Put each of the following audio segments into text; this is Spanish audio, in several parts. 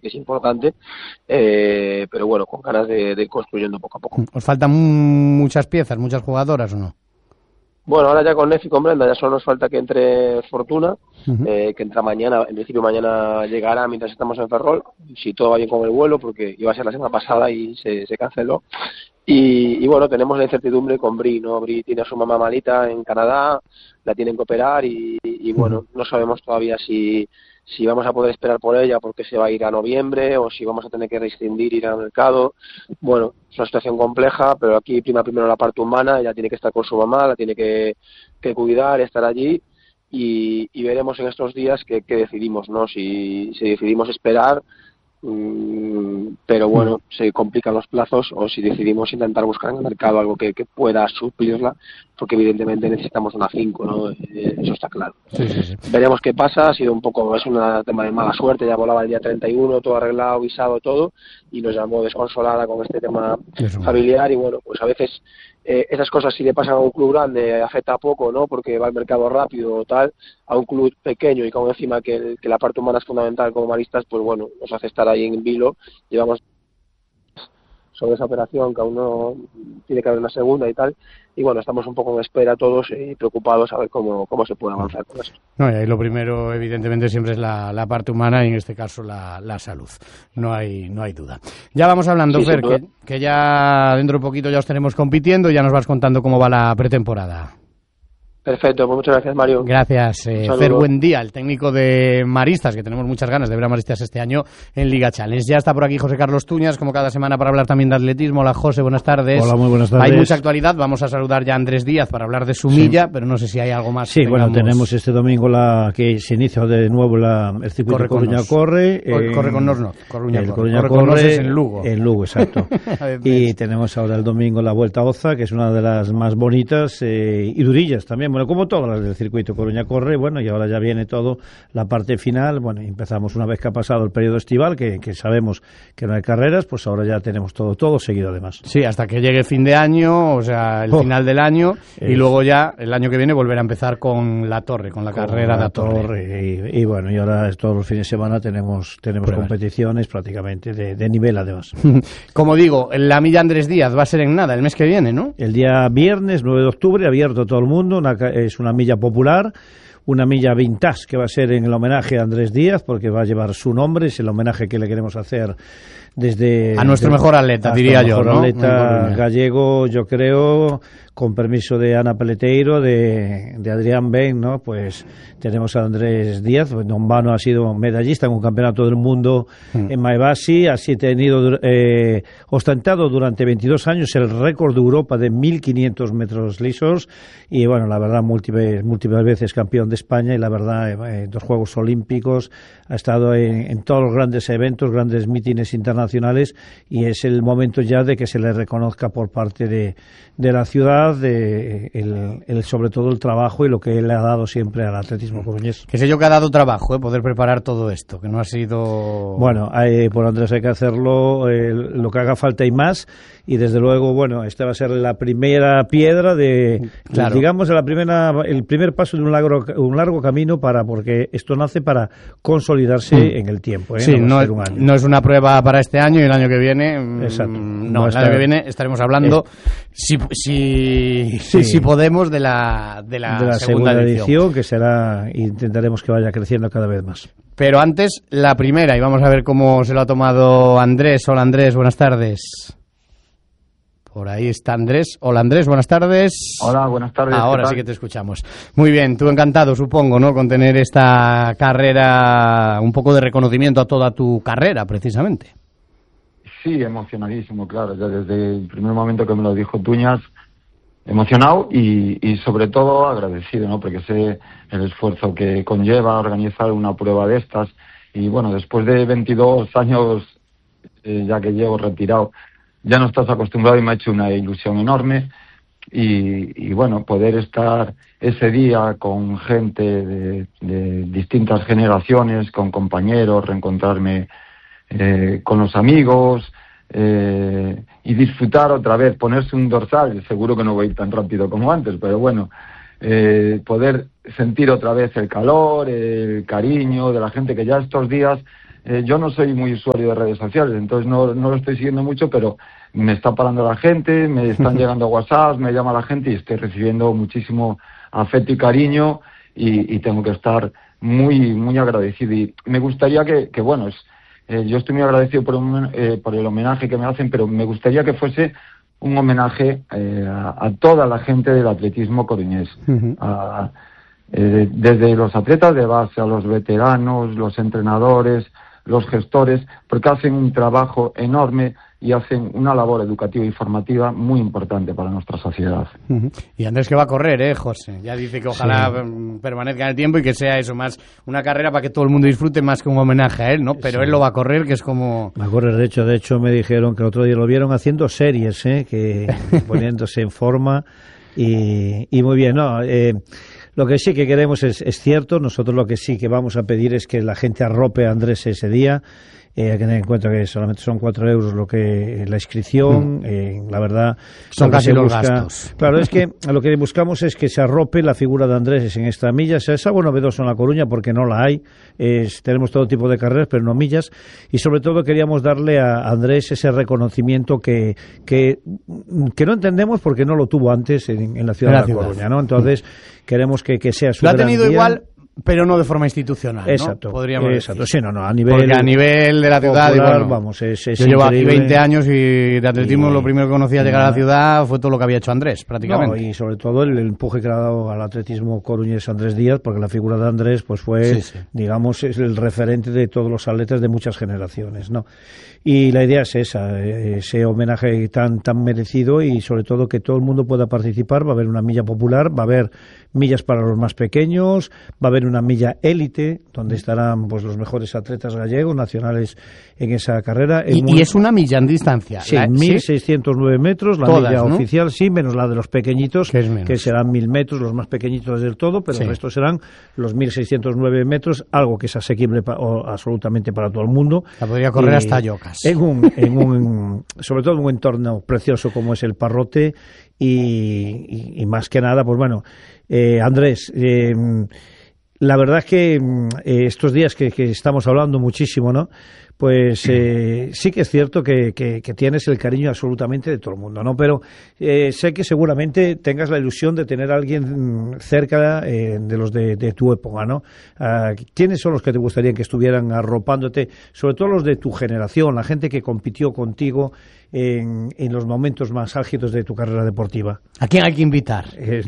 es importante, pero bueno, con ganas de ir construyendo poco a poco. ¿Os faltan muchas piezas, muchas jugadoras o no? Bueno, ahora ya con Nef y con Brenda ya solo nos falta que entre Fortuna, que entra mañana, en principio mañana llegará mientras estamos en Ferrol, si todo va bien con el vuelo, porque iba a ser la semana pasada y se canceló. Y bueno, tenemos la incertidumbre con Bri, ¿no? Bri tiene a su mamá malita en Canadá, la tienen que operar y bueno, no sabemos todavía si vamos a poder esperar por ella porque se va a ir a noviembre o si vamos a tener que rescindir, ir al mercado. Bueno, es una situación compleja, pero aquí prima primero la parte humana, ella tiene que estar con su mamá, la tiene que cuidar, estar allí y veremos en estos días qué decidimos, ¿no? Si decidimos esperar, pero bueno, se complican los plazos, o si decidimos intentar buscar en el mercado algo que pueda suplirla, porque evidentemente necesitamos una 5, ¿no? Eso está claro. Sí. Veremos qué pasa. Es un tema de mala suerte, ya volaba el día 31, todo arreglado, visado, todo, y nos llamó desconsolada con este tema familiar, y bueno, pues a veces esas cosas, si le pasan a un club grande, afecta poco, ¿no? Porque va al mercado rápido o tal. A un club pequeño y como encima que la parte humana es fundamental como maristas, pues bueno, nos hace estar ahí en vilo. Llevamos sobre esa operación, que aún no tiene que haber una segunda y tal, y bueno, estamos un poco en espera todos y preocupados a ver cómo se puede avanzar con eso. No, y ahí lo primero, evidentemente, siempre es la parte humana y en este caso la salud. No hay duda. Ya vamos hablando, Sí, Fer, que ya dentro de poquito ya os tenemos compitiendo y ya nos vas contando cómo va la pretemporada. Perfecto, pues muchas gracias, Mario. Gracias, Fer Buendía, el técnico de Maristas, que tenemos muchas ganas de ver a Maristas este año en Liga Challenge. Ya está por aquí José Carlos Tuñas, como cada semana, para hablar también de atletismo. Hola, José, buenas tardes. Hola, muy buenas tardes. Hay mucha actualidad, vamos a saludar ya a Andrés Díaz para hablar de su milla, pero no sé si hay algo más. Sí, bueno, tenemos este domingo que se inicia de nuevo el circuito Coruña Corre. Corre con nos, no, Coruña Corre es en Lugo. En Lugo, exacto. Y tenemos ahora el domingo la Vuelta a Oza, que es una de las más bonitas, y durillas también, bueno, como todas las del circuito Coruña Corre, bueno, y ahora ya viene todo la parte final. Bueno, empezamos una vez que ha pasado el periodo estival, que sabemos que no hay carreras, pues ahora ya tenemos todo seguido además. Sí, hasta que llegue fin de año, o sea, el final del año, y luego ya el año que viene volverá a empezar con la Torre, con la carrera de la Torre. Y bueno, y ahora todos los fines de semana tenemos competiciones prácticamente de nivel además. Como digo, la milla Andrés Díaz va a ser en nada, el mes que viene, ¿no? El día viernes 9 de octubre, abierto a todo el mundo, es una milla popular, una milla vintage que va a ser en el homenaje a Andrés Díaz, porque va a llevar su nombre, es el homenaje que le queremos hacer a nuestro mejor atleta, diría yo, ¿no? Atleta gallego, yo creo, con permiso de Ana Peleteiro, de Adrián Ben, ¿no? Pues tenemos a Andrés Díaz. Don Vano ha sido medallista en un campeonato del mundo en Maebasi, ha tenido ostentado durante 22 años el récord de Europa de 1.500 metros lisos, y bueno, la verdad, múltiples veces campeón de España, y la verdad, 2 Juegos Olímpicos, ha estado en todos los grandes eventos, grandes mítines internacionales, y es el momento ya de que se le reconozca por parte de la ciudad sobre todo el trabajo y lo que él le ha dado siempre al atletismo coruñés. Que sé yo que ha dado trabajo, poder preparar todo esto, que no ha sido... Bueno, por Andrés hay que hacerlo lo que haga falta y más, y desde luego, bueno, esta va a ser la primera piedra digamos, el primer paso de un largo camino, porque esto nace para consolidarse en el tiempo. Sí, no es una prueba para este año y el año que viene. Exacto. No, el año que viene estaremos hablando, si podemos, de la segunda edición, que será, intentaremos que vaya creciendo cada vez más. Pero antes, la primera, y vamos a ver cómo se lo ha tomado Andrés. Hola, Andrés, buenas tardes. Por ahí está Andrés. Hola, Andrés, buenas tardes. Hola, buenas tardes. Ahora sí que te escuchamos. Muy bien, tú encantado, supongo, ¿no?, con tener esta carrera, un poco de reconocimiento a toda tu carrera, precisamente. Sí, emocionadísimo, claro. Ya desde el primer momento que me lo dijo Tuñas, emocionado y sobre todo agradecido, ¿no?, porque sé el esfuerzo que conlleva organizar una prueba de estas. Y bueno, después de 22 años ya que llevo retirado, ya no estás acostumbrado, y me ha hecho una ilusión enorme. Y bueno, poder estar ese día con gente de distintas generaciones, con compañeros, reencontrarme con los amigos, y disfrutar otra vez, ponerse un dorsal. Seguro que no voy a ir tan rápido como antes, pero bueno, poder sentir otra vez el calor, el cariño de la gente, que ya estos días yo no soy muy usuario de redes sociales, entonces no lo estoy siguiendo mucho, pero me está parando la gente, me están llegando WhatsApp, me llama la gente y estoy recibiendo muchísimo afecto y cariño y tengo que estar muy, muy agradecido. Y me gustaría que bueno, yo estoy muy agradecido por el homenaje que me hacen, pero me gustaría que fuese un homenaje a toda la gente del atletismo coruñés, desde los atletas de base a los veteranos, los entrenadores, los gestores, porque hacen un trabajo enorme y hacen una labor educativa y formativa muy importante para nuestra sociedad. Y Andrés que va a correr, José. Ya dice que ojalá permanezca en el tiempo y que sea eso, más una carrera para que todo el mundo disfrute más que un homenaje a él, ¿no? Pero él lo va a correr, que es como... Va a correr, de hecho me dijeron que el otro día lo vieron haciendo series, que poniéndose en forma y muy bien, ¿no? Lo que sí que queremos es cierto, nosotros lo que sí que vamos a pedir es que la gente arrope a Andrés ese día. Hay que tener en cuenta que solamente son 4 euros lo que la inscripción, la verdad son casi los gastos. Claro, es que lo que buscamos es que se arrope la figura de Andrés en esta milla. Es algo novedoso en La Coruña porque no la hay. Tenemos todo tipo de carreras, pero no millas. Y sobre todo queríamos darle a Andrés ese reconocimiento que no entendemos porque no lo tuvo antes en la ciudad de La Coruña, ¿no? Entonces queremos que sea su gran día. Lo ha tenido igual, pero no de forma institucional, ¿no? Exacto, podríamos exacto. decir. Sí, no, a nivel porque a nivel de la ciudad, popular, bueno, vamos, es yo llevo aquí increíble. 20 años y de atletismo lo primero que conocí al llegar a la ciudad fue todo lo que había hecho Andrés, prácticamente. No, y sobre todo el empuje que le ha dado al atletismo coruñés Andrés Díaz, porque la figura de Andrés pues fue, digamos, es el referente de todos los atletas de muchas generaciones, ¿no? Y la idea es esa, ese homenaje tan merecido y sobre todo que todo el mundo pueda participar. Va a haber una milla popular, va a haber millas para los más pequeños, va a haber una milla élite donde estarán pues los mejores atletas gallegos nacionales en esa carrera. Y es una milla en distancia. Sí, 1.609 metros, la todas, milla ¿no? oficial, sí, menos la de los pequeñitos, que serán 1.000 metros, los más pequeñitos del todo, pero el resto serán los 1.609 metros, algo que es asequible absolutamente para todo el mundo. La podría correr hasta Yocas. Sobre todo en un entorno precioso como es el Parrote y más que nada, pues bueno, Andrés, la verdad es que estos días que estamos hablando muchísimo, ¿no? Pues sí que es cierto que tienes el cariño absolutamente de todo el mundo, ¿no? Pero sé que seguramente tengas la ilusión de tener a alguien cerca de los de tu época, ¿no? ¿Quiénes son los que te gustaría que estuvieran arropándote? Sobre todo los de tu generación, la gente que compitió contigo en los momentos más álgidos de tu carrera deportiva. ¿A quién hay que invitar?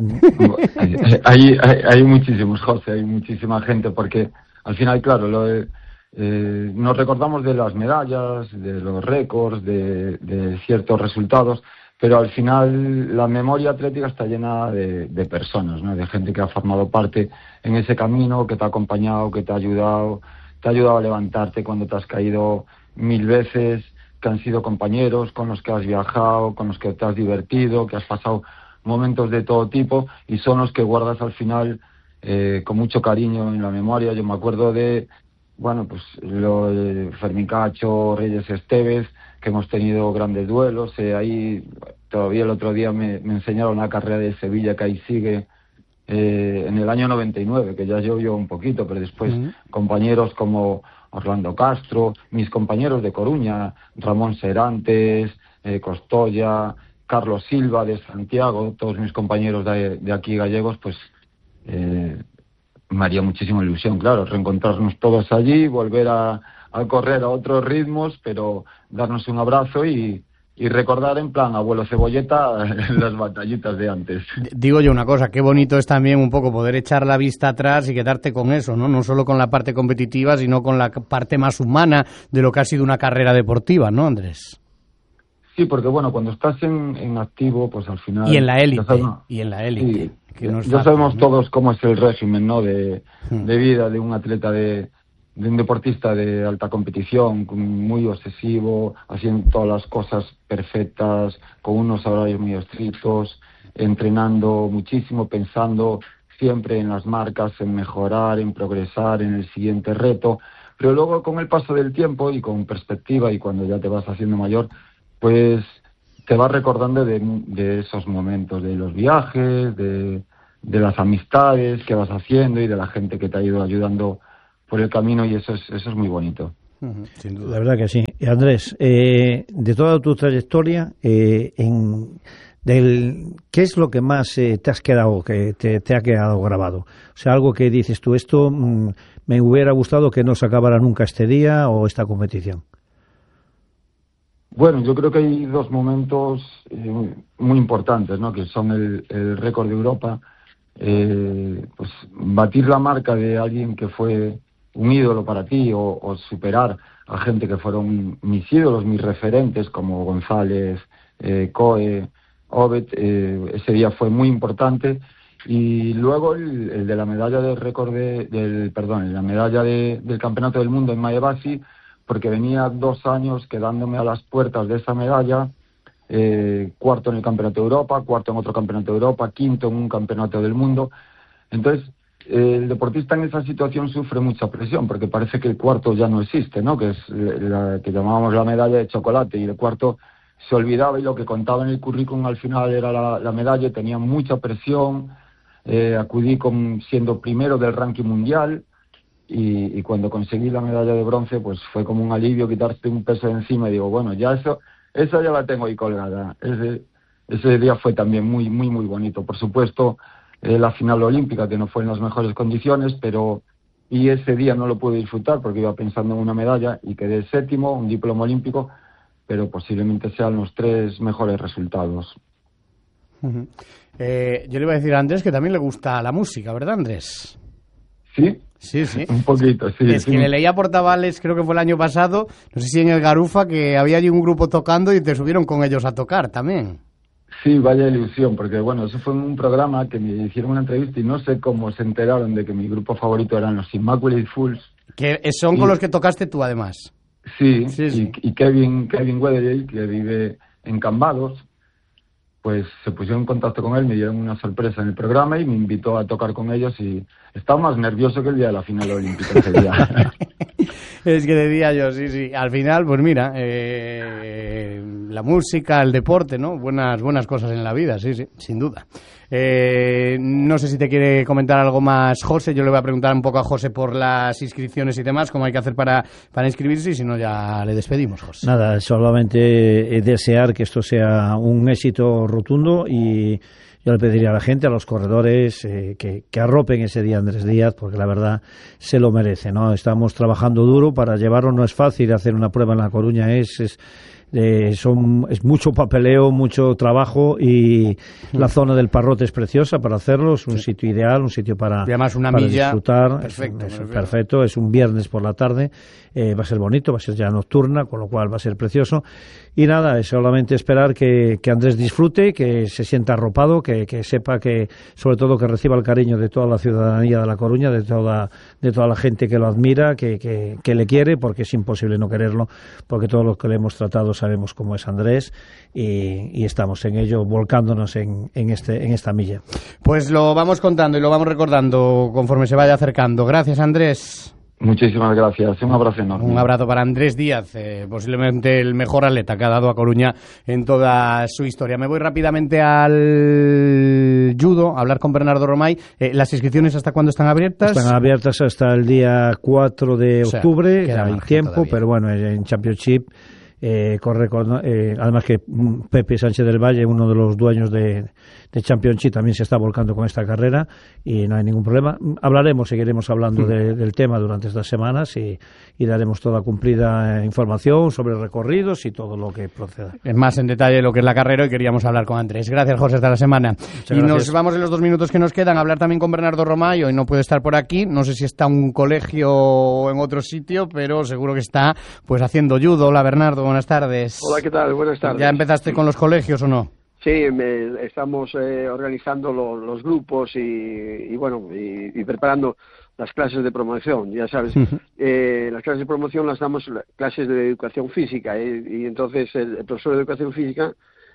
Hay muchísimos, José, hay muchísima gente, porque al final, claro, nos recordamos de las medallas, de los récords, de ciertos resultados, pero al final la memoria atlética está llena de personas, ¿no? De gente que ha formado parte en ese camino, que te ha acompañado, que te ha ayudado a levantarte cuando te has caído 1000 veces, que han sido compañeros con los que has viajado, con los que te has divertido, que has pasado momentos de todo tipo y son los que guardas al final con mucho cariño en la memoria. Yo me acuerdo de lo de Fermín Cacho, Reyes Esteves, que hemos tenido grandes duelos. Ahí todavía el otro día me enseñaron la carrera de Sevilla, que ahí sigue, en el año 99, que ya llovió un poquito, pero después compañeros como Orlando Castro, mis compañeros de Coruña, Ramón Serantes, Costoya, Carlos Silva de Santiago, todos mis compañeros de aquí gallegos, pues me haría muchísima ilusión, claro, reencontrarnos todos allí, volver a correr a otros ritmos, pero darnos un abrazo y recordar en plan abuelo Cebolleta las batallitas de antes. Digo yo una cosa, qué bonito es también un poco poder echar la vista atrás y quedarte con eso, ¿no? No solo con la parte competitiva, sino con la parte más humana de lo que ha sido una carrera deportiva, ¿no, Andrés? Sí, porque bueno, cuando estás en activo, pues al final... Y en la élite. Sí, ya sabemos todos cómo es el régimen, ¿no? de vida de un atleta, de un deportista de alta competición, muy obsesivo, haciendo todas las cosas perfectas, con unos horarios muy estrictos, entrenando muchísimo, pensando siempre en las marcas, en mejorar, en progresar, en el siguiente reto. Pero luego, con el paso del tiempo y con perspectiva, y cuando ya te vas haciendo mayor, pues te vas recordando de esos momentos, de los viajes, de las amistades que vas haciendo y de la gente que te ha ido ayudando por el camino, y eso es muy bonito. Sin duda. La verdad que sí. Y Andrés, de toda tu trayectoria, ¿qué es lo que más te has quedado, que te ha quedado grabado? O sea, algo que dices tú, esto me hubiera gustado que no se acabara nunca este día o esta competición. Bueno, yo creo que hay dos momentos muy importantes, ¿no? Que son el récord de Europa, pues batir la marca de alguien que fue un ídolo para ti o superar a gente que fueron mis ídolos, mis referentes como González, Coe, Obed. Ese día fue muy importante. Y luego el de la medalla de récord la medalla del Campeonato del Mundo en Maevasi, porque venía 2 años quedándome a las puertas de esa medalla, cuarto en el Campeonato de Europa, cuarto en otro Campeonato de Europa, quinto en un Campeonato del Mundo. Entonces, el deportista en esa situación sufre mucha presión, porque parece que el cuarto ya no existe, ¿no? Que es la que llamábamos la medalla de chocolate, y el cuarto se olvidaba y lo que contaba en el currículum al final era la medalla. Tenía mucha presión, acudí siendo primero del ranking mundial, y cuando conseguí la medalla de bronce pues fue como un alivio quitarte un peso de encima, y digo, bueno, ya esa ya la tengo ahí colgada. Ese día fue también muy muy muy bonito. Por supuesto, la final olímpica, que no fue en las mejores condiciones, y ese día no lo pude disfrutar porque iba pensando en una medalla y quedé 7º, un diploma olímpico, pero posiblemente sean los 3 mejores resultados. Yo le iba a decir a Andrés que también le gusta la música, ¿verdad, Andrés? ¿Sí? Sí. Un poquito, sí. Es que le leía por Tabales, creo que fue el año pasado, no sé si en el Garufa, que había allí un grupo tocando y te subieron con ellos a tocar también. Sí, vaya ilusión, porque bueno, eso fue un programa que me hicieron una entrevista y no sé cómo se enteraron de que mi grupo favorito eran los Immaculate Fools. Que son con los que tocaste tú, además. Sí. Sí. Y Kevin Weatherly, que vive en Cambados, pues se pusieron en contacto con él, me dieron una sorpresa en el programa y me invitó a tocar con ellos, y estaba más nervioso que el día de la final olímpica ese día. Es que decía yo, sí. Al final, pues mira, la música, el deporte, ¿no? Buenas cosas en la vida, sí, sin duda. No sé si te quiere comentar algo más, José. Yo le voy a preguntar un poco a José por las inscripciones y demás, cómo hay que hacer para inscribirse, y si no ya le despedimos, José. Nada, solamente desear que esto sea un éxito rotundo, y yo le pediría a la gente, a los corredores, que arropen ese día Andrés Díaz, porque la verdad se lo merece, ¿no? Estamos trabajando duro para llevarlo, no es fácil hacer una prueba en La Coruña, es mucho papeleo, mucho trabajo, y la zona del Parrote es preciosa para hacerlo, es un sitio ideal, un sitio para además una para milla disfrutar. perfecto, es un viernes por la tarde, va a ser bonito, va a ser ya nocturna, con lo cual va a ser precioso. Y nada, es solamente esperar que Andrés disfrute, que se sienta arropado, que sepa que, sobre todo, que reciba el cariño de toda la ciudadanía de La Coruña, de toda la gente que lo admira, que le quiere, porque es imposible no quererlo, porque todos los que le hemos tratado sabemos cómo es Andrés, y estamos en ello, volcándonos en esta milla. Pues lo vamos contando y lo vamos recordando conforme se vaya acercando. Gracias, Andrés. Muchísimas gracias, un abrazo enorme. Un abrazo para Andrés Díaz, posiblemente el mejor atleta que ha dado a Coruña en toda su historia. Me voy rápidamente al judo, a hablar con Bernardo Romay. ¿Las inscripciones hasta cuándo están abiertas? Están abiertas hasta el día 4 de octubre, hay tiempo, todavía. Pero bueno, en Championship corre con, además que Pepe Sánchez del Valle, uno de los dueños de Championship, también se está volcando con esta carrera, y no hay ningún problema. Seguiremos hablando del tema durante estas semanas, y daremos toda cumplida información sobre recorridos y todo lo que proceda. Es más en detalle lo que es la carrera, y queríamos hablar con Andrés. Gracias, José, hasta la semana. Muchas gracias. Nos vamos en los 2 minutos que nos quedan a hablar también con Bernardo Romay. Hoy no puede estar por aquí, no sé si está en un colegio o en otro sitio, pero seguro que está pues haciendo judo. Hola, Bernardo, buenas tardes. Hola, ¿qué tal? Buenas tardes. ¿Ya empezaste con los colegios o no? Sí, estamos organizando los grupos y preparando las clases de promoción. Ya sabes, las clases de promoción las damos clases de educación física, y entonces el profesor de educación física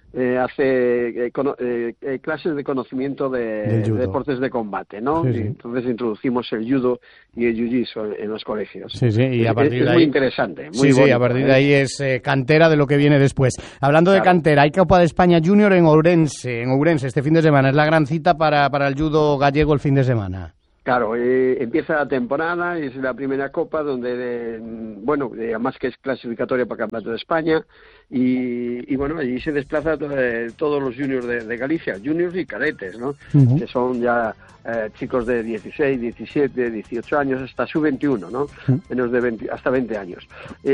hace clases de conocimiento de deportes de combate, ¿no? Sí, sí. Y entonces introducimos el judo y el jiu-jitsu en los colegios. Sí, y a partir de ahí muy interesante, muy bonito, bonito, a partir de ahí es cantera de lo que viene después. Hablando de cantera, hay Copa de España Junior en Ourense este fin de semana. Es la gran cita para el judo gallego el fin de semana. Claro, empieza la temporada, es la primera copa donde, además que es clasificatoria para Campeonato de España, y bueno, allí se desplaza todos los juniors de Galicia, juniors y cadetes, ¿no? Uh-huh. Que son ya chicos de 16, 17, 18 años, hasta sub-21, ¿no? Uh-huh. Menos de 20, hasta 20 años.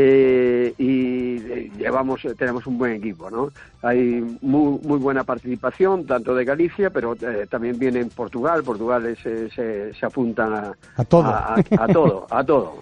Y tenemos un buen equipo, ¿no? Hay muy buena participación, tanto de Galicia, pero también viene en Portugal. Portugal se apuntan a todo.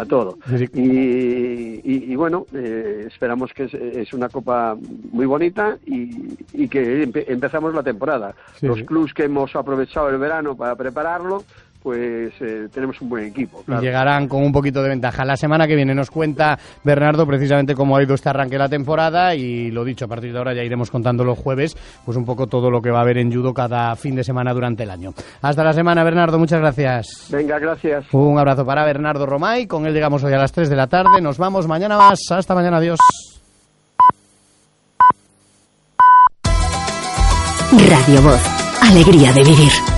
Y bueno, esperamos que es una copa muy bonita y que empezamos la temporada. Sí, los clubs que hemos aprovechado el verano para prepararlo, pues tenemos un buen equipo. Claro. Y llegarán con un poquito de ventaja. La semana que viene nos cuenta Bernardo precisamente cómo ha ido este arranque de la temporada, y lo dicho, a partir de ahora ya iremos contando los jueves pues un poco todo lo que va a haber en judo cada fin de semana durante el año. Hasta la semana, Bernardo, muchas gracias. Venga, gracias. Un abrazo para Bernardo Romay, con él llegamos hoy a las 3 de la tarde, nos vamos mañana más, hasta mañana, adiós. Radio Voz, alegría de vivir.